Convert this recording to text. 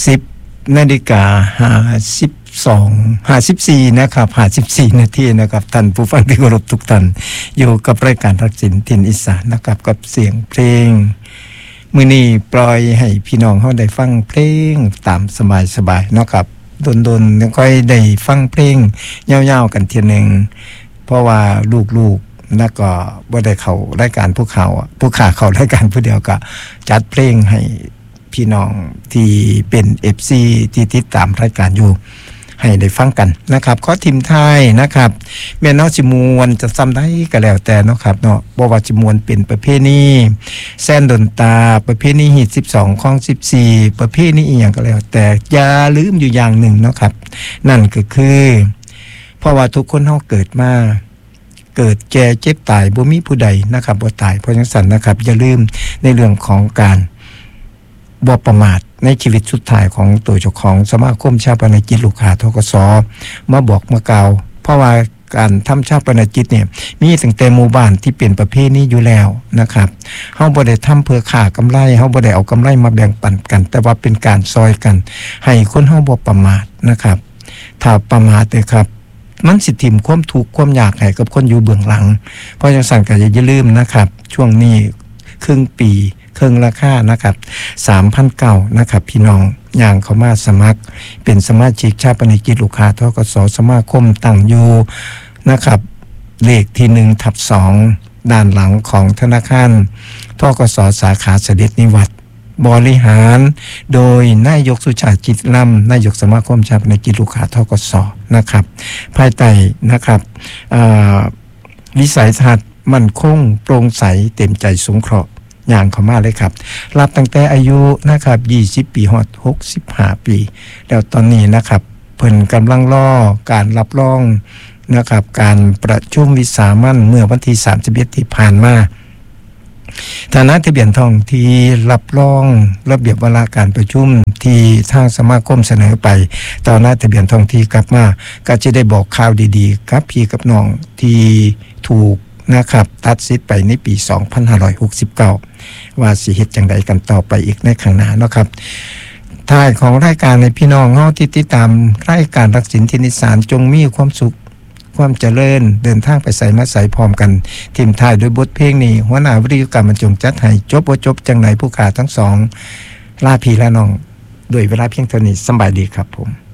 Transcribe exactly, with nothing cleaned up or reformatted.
สิบนาฬิกาห้าสิบสอง ห้าสิบสี่นะครับห้าสิบสี่นาทีนะครับท่านผู้ฟังที่เคารพทุกท่านอยู่กับรายการทักษิณถิ่นอีสานนะครับกับเสียงเพลงมื้อนี้ปล่อยให้พี่น้องเฮาได้ฟังเพลงตามสบายๆเนาะครับดนๆยังค่อยได้ฟังเพลงยาวๆกันเทียนึงเพราะว่าลูกๆแล้วก็บ่ได้เข้ารายการผู้เขาผู้ขาเข้ารายการผู้เดียวก็จัดเพลงให้พี่น้องที่เป็น เอฟ ซี ที่ติดตามรายการอยู่ให้ได้ฟังกันนะครับขอทิมท้ายนะครับแม่นเอาสิมวนจะซ้ำได้ก็แล้วแต่เนาะครับเนาะบ่ว่าสิมวนเป็นประเภทนี้แซนดนตาประเภทนี้ฮิตสิบสองของสิบสี่ประเภทนี้อีหยังก็แล้วแต่อย่าลืมอยู่อย่างหนึ่งเนาะครับนั่นก็คือเพราะว่าทุกคนเฮาเกิดมาเกิดแก่เจ็บตายบ่มีผู้ใดนะครับบ่ตายเพราะฉะนั้นนะครับอย่าลืมในเรื่องของการบ่ประมาทในชีวิตสุดท้ายของตัวเจ้าของสมาคมชาปนกิจลูกค้าธกส.มาบอกมากล่าวเพราะว่าการทำชาปนกิจเนี่ยมีตั้งแต่หมู่บ้านที่เป็นประเภทนี้อยู่แล้วนะครับเฮาบ่ได้ทำเพื่อค่ากำไรเฮาบ่ได้เอากำไรมาแบ่งปันกันแต่ว่าเป็นการซอยกันให้คนเฮาบ่ประมาทนะครับถ้าประมาทเด้อครับมันสิทิ่มความทุกข์ความยากให้กับคนอยู่เบื้องหลังเพราะฉะนั้นก็อย่าลืมนะครับช่วงนี้ครึ่งปีเครื่องราคานะครับ สามพันเก้าร้อย นะครับพี่น้องย่างเข้ามาสมัครเป็นสมาชิกชาปนกิจลูกค้าธกส.สมาคมตั้งอยู่นะครับเลขที่ หนึ่งทับสอง ด้านหลังของธนาคารธกส.สาขาเสด็จนิวัตรบริหารโดยนายกสุชาติจิตล่ำนายกสมาคมชาปนกิจลูกค้าธกส.นะครับภายใต้นะครับวิสัยทัศน์มั่นคงโปร่งใสเต็มใจสงเคราะห์อย่างเข้ามาเลยครับรับตั้งแต่อายุนะครับยี่สิบปีฮอดหกสิบห้าปีแล้วตอนนี้นะครับเพิ่นกำลังรอการรับรองนะครับการประชุมวิสามัญเมื่อวันที่สามสิบเอ็ดที่ผ่านมาฐานะทะเบียนทองที่รับรองระเบียบวาระการประชุมที่ทางสมาคมเสนอไปต่อหน้าทะเบียนทองที่กลับมาก็จะได้บอกข่าวดีๆกับพี่กับน้องที่ถูกนะครับตัดสิทธิ์ไปในปีสองพันห้าร้อยหกสิบเก้าว่าสิเฮ็ดจังได๋กันต่อไปอีกในข้างหน้าเนาะครับท้ายของรายการในพี่น้องเฮาที่ติดตามรายการทักษิณถิ่นอีสานจงมีความสุขความเจริญเดินทางไปไสมาไสพร้อมกันทีมท้ายด้วยบทเพลงนี้หัวหน้าวิทยุการบรรจงจัดให้จบบ่จบจังได๋ผู้ขาทั้งสองลาพี่ลาน้องด้วยเวลาเพียงเท่านี้สำบายดีครับผม